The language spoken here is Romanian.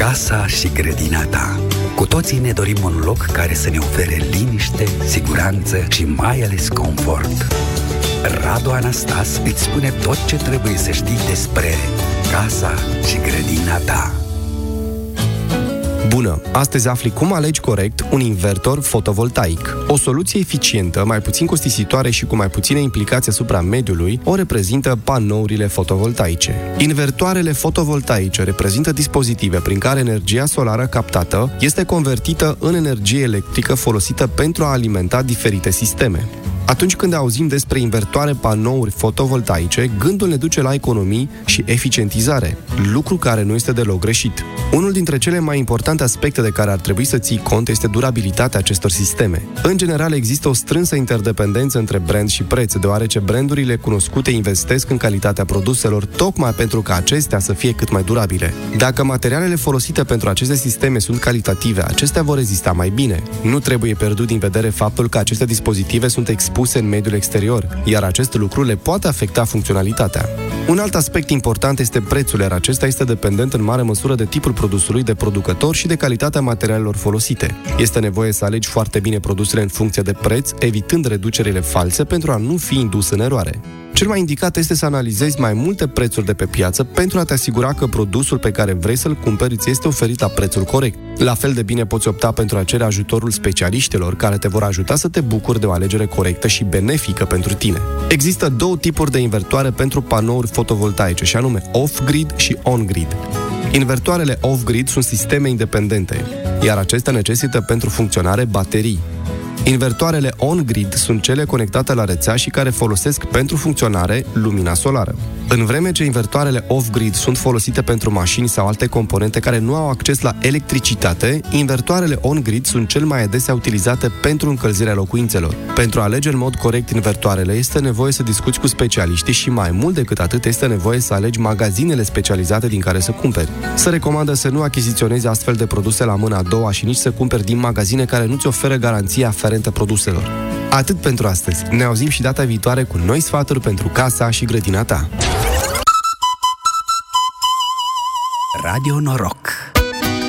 Casa și grădina ta. Cu toții ne dorim un loc care să ne ofere liniște, siguranță și mai ales confort. Radu Anastas îți spune tot ce trebuie să știi despre casa și grădina ta. Bună! Astăzi afli cum alegi corect un invertor fotovoltaic. O soluție eficientă, mai puțin costisitoare și cu mai puține implicații asupra mediului, o reprezintă panourile fotovoltaice. Invertoarele fotovoltaice reprezintă dispozitive prin care energia solară captată este convertită în energie electrică folosită pentru a alimenta diferite sisteme. Atunci când auzim despre invertoare panouri fotovoltaice, gândul ne duce la economii și eficientizare, lucru care nu este deloc greșit. Unul dintre cele mai importante aspecte de care ar trebui să ții cont este durabilitatea acestor sisteme. În general, există o strânsă interdependență între brand și preț, deoarece brandurile cunoscute investesc în calitatea produselor tocmai pentru ca acestea să fie cât mai durabile. Dacă materialele folosite pentru aceste sisteme sunt calitative, acestea vor rezista mai bine. Nu trebuie pierdut din vedere faptul că aceste dispozitive sunt expuse în mediul exterior, iar acest lucru le poate afecta funcționalitatea. Un alt aspect important este prețul, iar acesta este dependent în mare măsură de tipul produsului, de producător și de calitatea materialelor folosite. Este nevoie să alegi foarte bine produsele în funcție de preț, evitând reducerile false pentru a nu fi indus în eroare. Cel mai indicat este să analizezi mai multe prețuri de pe piață pentru a te asigura că produsul pe care vrei să-l cumperi îți este oferit la prețul corect. La fel de bine poți opta pentru a cere ajutorul specialiștilor care te vor ajuta să te bucuri de o alegere corectă și benefică pentru tine. Există două tipuri de invertoare pentru panouri fotovoltaice, și anume off-grid și on-grid. Invertoarele off-grid sunt sisteme independente, iar acestea necesită pentru funcționare baterii. Invertoarele on-grid sunt cele conectate la rețea și care folosesc pentru funcționare lumina solară. În vreme ce invertoarele off-grid sunt folosite pentru mașini sau alte componente care nu au acces la electricitate, invertoarele on-grid sunt cel mai adesea utilizate pentru încălzirea locuințelor. Pentru a alege în mod corect invertoarele, este nevoie să discuți cu specialiștii și mai mult decât atât este nevoie să alegi magazinele specializate din care să cumperi. Se recomandă să nu achiziționezi astfel de produse la mâna a doua și nici să cumperi din magazine care nu-ți oferă garanția aferentă produselor. Atât pentru astăzi. Ne auzim și data viitoare cu noi sfaturi pentru casa și grădina ta. Radio Noroc.